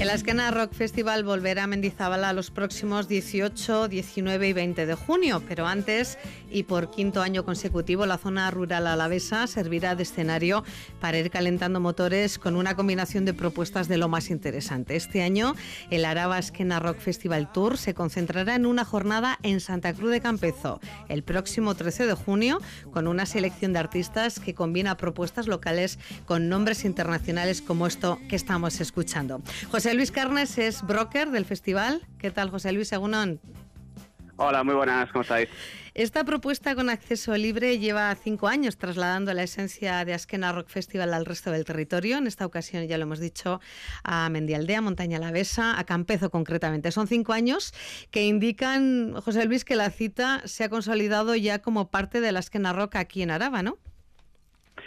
El Azkena Rock Festival volverá a Mendizabala los próximos 18, 19 y 20 de junio, pero antes y por quinto año consecutivo la zona rural alavesa servirá de escenario para ir calentando motores con una combinación de propuestas de lo más interesante. Este año el Araba Azkena Rock Festival Tour se concentrará en una jornada en Santa Cruz de Campezo el próximo 13 de junio con una selección de artistas que combina propuestas locales con nombres internacionales como esto que estamos escuchando. José Luis Carnes es broker del festival. ¿Qué tal, José Luis? Egunon. Hola, muy buenas, ¿cómo estáis? Esta propuesta con acceso libre lleva 5 años trasladando la esencia de Azkena Rock Festival al resto del territorio. En esta ocasión, ya lo hemos dicho, a Mendialdea, Montaña Alavesa, a Campezo concretamente. Son 5 años que indican, José Luis, que la cita se ha consolidado ya como parte de la Azkena Rock aquí en Araba, ¿no?